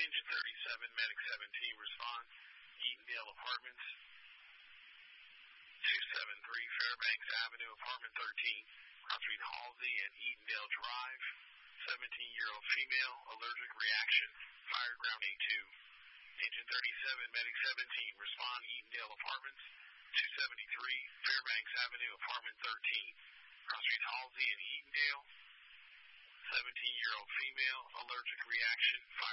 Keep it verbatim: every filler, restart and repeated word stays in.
Engine thirty-seven, Medic seventeen, respond. Eatondale Apartments, two seventy-three Fairbanks Avenue, Apartment thirteen, cross between Halsey and Eatondale Drive. seventeen-year-old female, allergic reaction, fire ground A two. Engine thirty-seven, Medic seventeen, respond. Eatondale Apartments, two seventy-three Fairbanks Avenue, Apartment thirteen, cross between Halsey and Eatondale. seventeen-year-old female, allergic reaction, fire